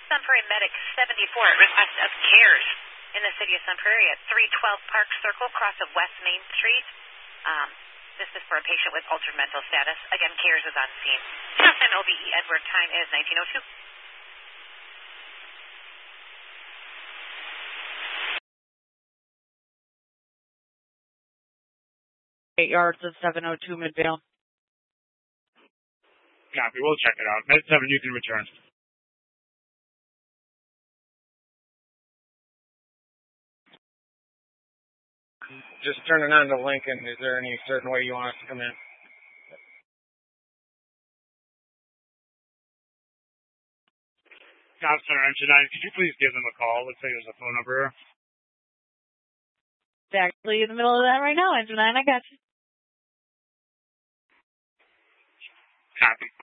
Sun Prairie Medic 74 at request of CARES in the city of Sun Prairie at 312 Park Circle, cross of West Main Street. This is for a patient with altered mental status. Again, CARES is on scene. Just an OBE Edward, time is 19:02. 8 yards of 702 Midvale. Copy, we'll check it out. Med 7, you can return. Just turning on to Lincoln. Is there any certain way you want us to come in? Cop Center Engine 9, could you please give them a call? Looks like there's a phone number here. It's actually in the middle of that right now, Engine 9. I got you. Copy.